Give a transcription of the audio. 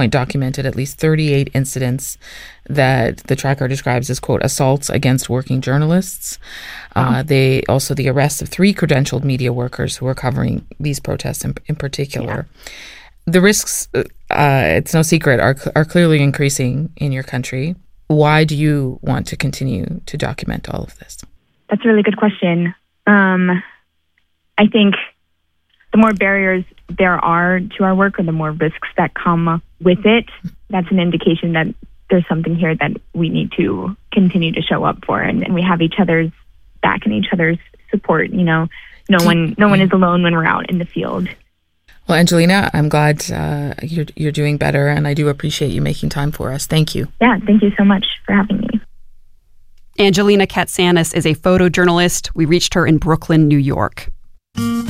point, documented at least 38 incidents that the tracker describes as, quote, assaults against working journalists. The arrest of 3 credentialed media workers who are covering these protests in particular. Yeah. The risks, it's no secret, are clearly increasing in your country. Why do you want to continue to document all of this? That's a really good question. I think the more barriers there are to our work, or the more risks that come with it, that's an indication that there's something here that we need to continue to show up for, and we have each other's back and each other's support. You know, no one is alone when we're out in the field. Well, Angelina, I'm glad you're doing better, and I do appreciate you making time for us. Thank you. Yeah, thank you so much for having me. Angelina Katsanis is a photojournalist. We reached her in Brooklyn, New York.